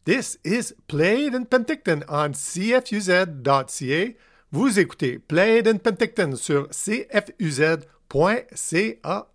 This is Played in Penticton on CFUZ.ca. Vous écoutez Played in Penticton sur CFUZ.ca.